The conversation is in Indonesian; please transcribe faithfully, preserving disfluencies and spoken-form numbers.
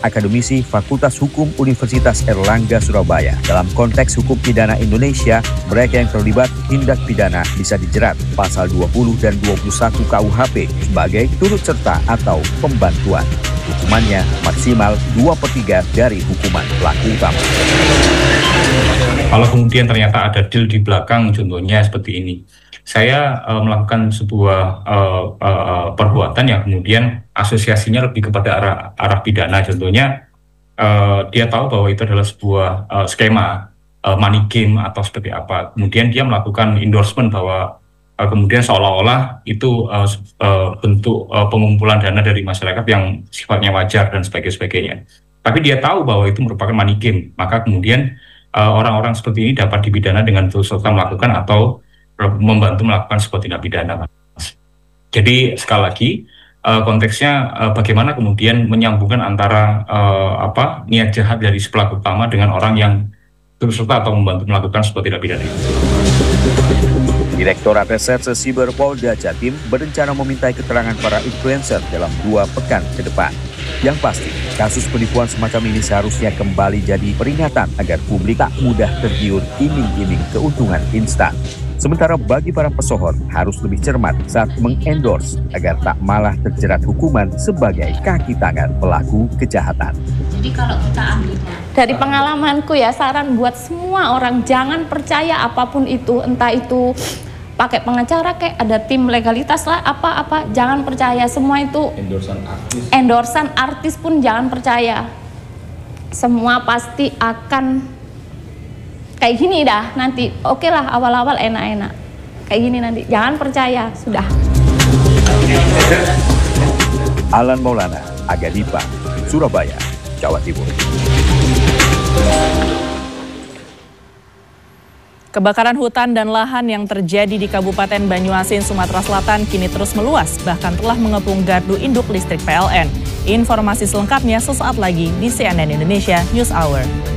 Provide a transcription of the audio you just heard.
akademisi Fakultas Hukum Universitas Airlangga Surabaya. Dalam konteks hukum pidana Indonesia, mereka yang terlibat tindak pidana bisa dijerat pasal dua puluh dan dua puluh satu K U H P sebagai turut serta atau pembantuan. Hukumannya maksimal dua per tiga dari hukuman pelaku utama. Kalau kemudian ternyata ada deal di belakang, contohnya seperti ini. Saya uh, melakukan sebuah uh, uh, perbuatan yang kemudian asosiasinya lebih kepada arah, arah pidana. Contohnya uh, dia tahu bahwa itu adalah sebuah uh, skema uh, money game atau seperti apa. Kemudian dia melakukan endorsement bahwa uh, kemudian seolah-olah itu uh, uh, bentuk uh, pengumpulan dana dari masyarakat yang sifatnya wajar dan sebagainya. Tapi dia tahu bahwa itu merupakan money game, maka kemudian uh, orang-orang seperti ini dapat dipidana dengan turut serta melakukan atau membantu melakukan sebuah tindak pidana. Jadi sekali lagi uh, konteksnya uh, bagaimana kemudian menyambungkan antara uh, apa niat jahat dari si pelaku utama dengan orang yang turut serta atau membantu melakukan sebuah tindak pidana. Direktorat Reserse Siber Polda Jatim berencana memintai keterangan para influencer dalam dua pekan ke depan. Yang pasti, kasus penipuan semacam ini seharusnya kembali jadi peringatan agar publik tak mudah tergiur iming-iming keuntungan instan. Sementara bagi para pesohor harus lebih cermat saat mengendorse agar tak malah terjerat hukuman sebagai kaki tangan pelaku kejahatan. Jadi kalau kita ambil dari pengalamanku ya, saran buat semua orang jangan percaya apapun itu, entah itu pakai pengacara kayak ada tim legalitas lah apa-apa, jangan percaya semua itu. Endorsan artis. Endorsan artis pun jangan percaya. Semua pasti akan kayak gini dah nanti. Oke lah awal-awal enak-enak. Kayak gini nanti. Jangan percaya, sudah. Alan Maulana, Aga Dipa, Surabaya, Jawa Timur. Kebakaran hutan dan lahan yang terjadi di Kabupaten Banyuasin, Sumatera Selatan kini terus meluas, bahkan telah mengepung gardu induk listrik P L N. Informasi selengkapnya sesaat lagi di C N N Indonesia News Hour.